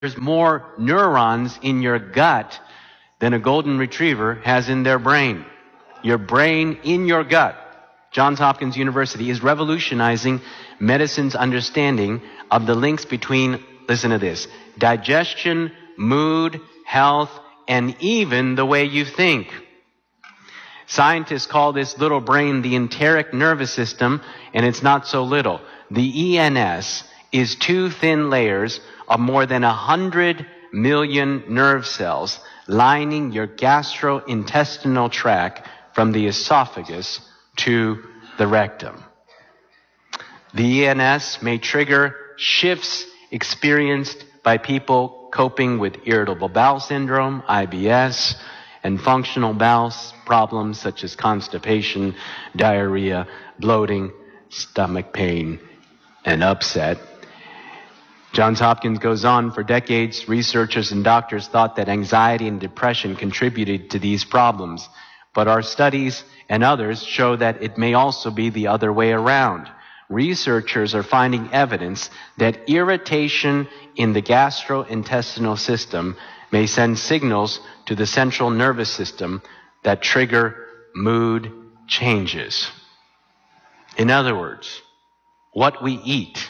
There's more neurons in your gut than a golden retriever has in their brain. Your brain in your gut. Johns Hopkins University is revolutionizing medicine's understanding of the links between, listen to this, digestion, mood, health, and even the way you think. Scientists call this little brain the enteric nervous system, and it's not so little. The ENS is two thin layers of more than 100 million nerve cells lining your gastrointestinal tract from the esophagus to the rectum. The ENS may trigger shifts experienced by people coping with irritable bowel syndrome, IBS, and functional bowel problems such as constipation, diarrhea, bloating, stomach pain, and upset. Johns Hopkins goes on, for decades, researchers and doctors thought that anxiety and depression contributed to these problems. But our studies and others show that it may also be the other way around. Researchers are finding evidence that irritation in the gastrointestinal system may send signals to the central nervous system that trigger mood changes. In other words, what we eat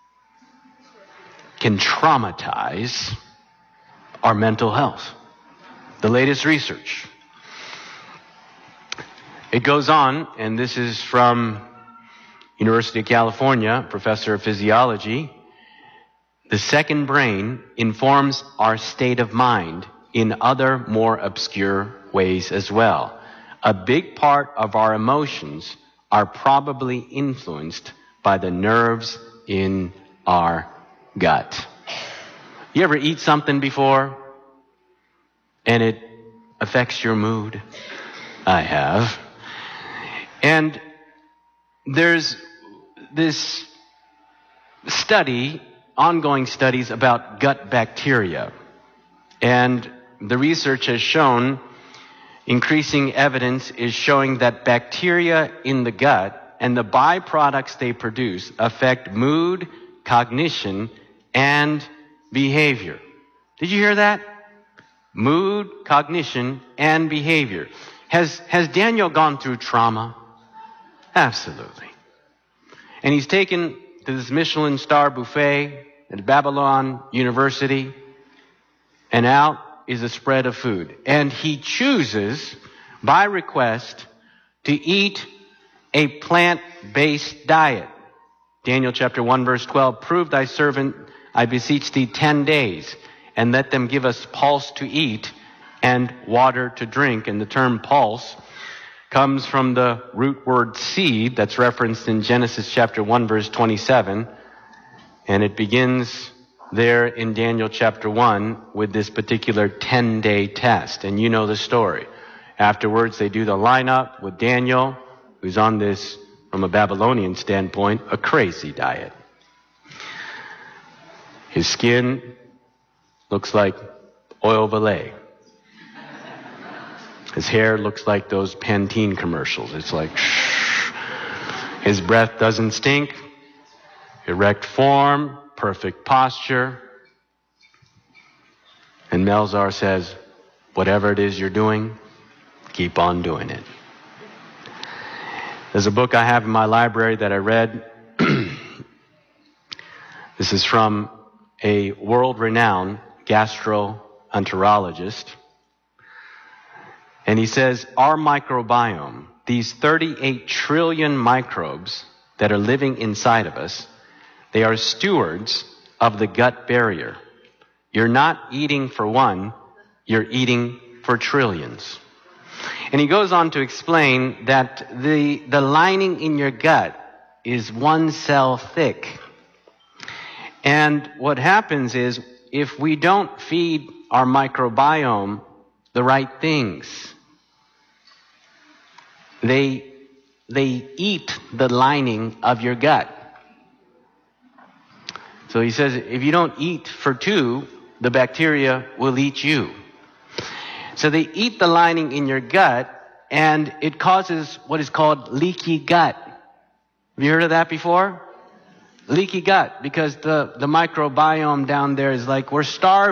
can traumatize our mental health. The latest research. It goes on, and this is from University of California, professor of physiology. The second brain informs our state of mind in other more obscure ways as well. A big part of our emotions are probably influenced by the nerves in our gut. You ever eat something before and it affects your mood? I have. And there's this study, ongoing studies about gut bacteria. And the research has shown, increasing evidence is showing that bacteria in the gut and the byproducts they produce affect mood, cognition, and behavior. Did you hear that? Mood, cognition, and behavior. Has Daniel gone through trauma? Absolutely. And he's taken to this Michelin star buffet at Babylon University, and out is a spread of food. And he chooses, by request, to eat a plant-based diet. Daniel chapter 1 verse 12, prove thy servant, I beseech thee, 10 days, and let them give us pulse to eat and water to drink. And the term pulse comes from the root word seed that's referenced in Genesis chapter 1 verse 27. And it begins there in Daniel chapter 1 with this particular 10-day test. And you know the story. Afterwards, they do the lineup with Daniel, who's on this, from a Babylonian standpoint, a crazy diet. His skin looks like oil Valet. His hair looks like those Pantene commercials. It's like, shh. His breath doesn't stink. Erect form, perfect posture. And Melzar says, whatever it is you're doing, keep on doing it. There's a book I have in my library that I read. This is from a world-renowned gastroenterologist. And he says, our microbiome, these 38 trillion microbes that are living inside of us, they are stewards of the gut barrier. You're not eating for one, you're eating for trillions. And he goes on to explain that the lining in your gut is 1 cell thick. And what happens is, if we don't feed our microbiome the right things, they eat the lining of your gut. So he says, if you don't eat for 2, the bacteria will eat you. So they eat the lining in your gut, and it causes what is called leaky gut. Have you heard of that before? Leaky gut, because the microbiome down there is like, we're starved.